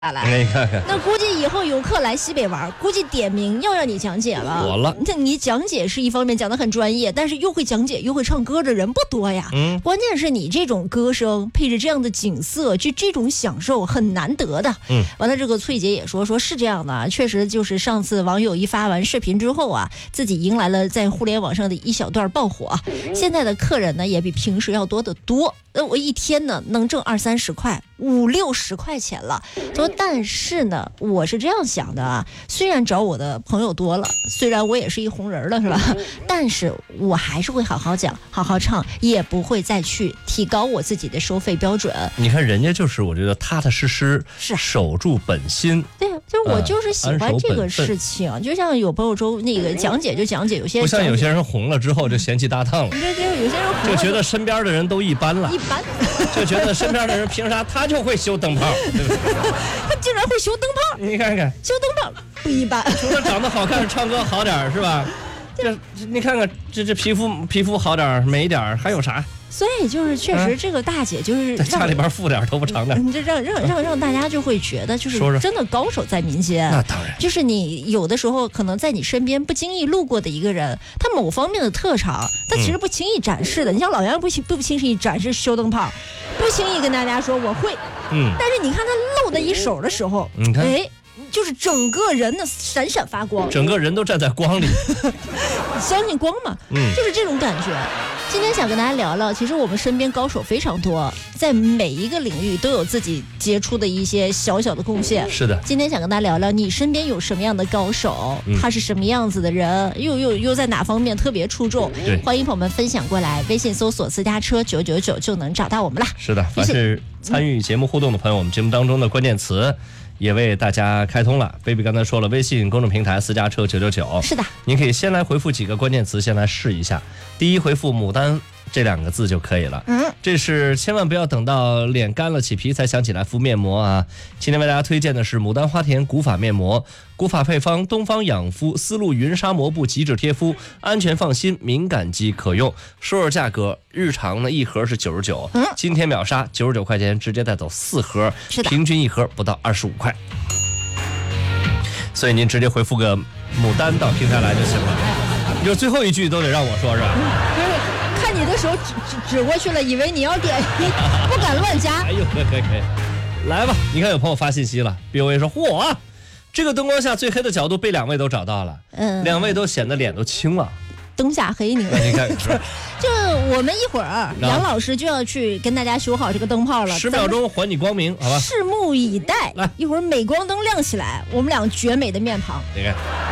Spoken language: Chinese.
来， 你看看， 那估计以后游客来西北玩，估计点名要让你讲解了。 火了， 那你讲解是一方面，讲得很专业，但是又会讲解又会唱歌的人不多呀。关键是你这种歌声配着这样的景色，就这种享受很难得的。完了，这个翠姐也说是这样的啊，确实就是上次网友一发完视频之后啊，自己迎来了在互联网上的一小段爆火。现在的客人呢也比平时要多得多。我一天呢能挣20-30块，50-60块钱了。说但是呢，我是这样想的啊，虽然找我的朋友多了，虽然我也是一红人了，是吧？但是我还是会好好讲，好好唱，也不会再去提高我自己的收费标准。 你看人家就是我觉得踏踏实实， 是守住本心。 对，就是我就是喜欢这个事情。就像有朋友说那个讲解就讲解，有些人不像有些人红了之后就嫌弃搭档了， 对，有些人红就觉得身边的人都一般了。就觉得身边的人凭啥他就会修灯泡，对不对？ 他竟然会修灯泡， 你看看修灯泡不一般， 除了长得好看，唱歌好点是吧？这你看看这皮肤好点美一点还有啥？ 所以就是确实这个大姐就是在家里边富点头发长点， 这让大家就会觉得就是真的高手在民间。 那当然， 就是你有的时候可能在你身边不经意路过的一个人，他某方面的特长，他其实不轻易展示的。你像老杨不轻易展示修灯泡，不轻易跟大家说我会，但是你看他露的一手的时候， 你看， 就是整个人呢闪闪发光， 整个人都站在光里， 相信光嘛，就是这种感觉。今天想跟大家聊聊，其实我们身边高手非常多，在每一个领域都有自己杰出的一些小小的贡献。 是的， 今天想跟大家聊聊，你身边有什么样的高手，他是什么样子的人，又在哪方面特别出众？ 对， 欢迎朋友们分享过来，微信搜索私家车999就能找到我们啦。 是的，凡是参与节目互动的朋友，我们节目当中的关键词也为大家开通了。 baby 刚才说了，微信公众平台私家车999， 是的， 您可以先来回复几个关键词，先来试一下。第一，回复牡丹这2个字就可以了。这是千万不要等到脸干了起皮才想起来敷面膜啊。今天为大家推荐的是牡丹花田古法面膜，古法配方，东方养肤，丝路云纱膜布极致贴肤，安全放心，敏感肌可用。说价格，日常呢一盒是99，今天秒杀99块钱，直接带走4盒，平均一盒不到25块。所以您直接回复个牡丹到平台来就行了。你就最后一句都得让我说是吧？ 看你的手指过去了，以为你要点，不敢乱加。 哎呦，可以，来吧！你看有朋友发信息了 ，BOA 说：嚯，这个灯光下最黑的角度被2位都找到了，2位都显得脸都青了。 灯下黑，你看， 就我们一会儿杨老师就要去跟大家修好这个灯泡了 ，10秒钟还你光明，好吧？ 拭目以待。 来， 一会儿镁光灯亮起来，我们俩绝美的面庞。 你看。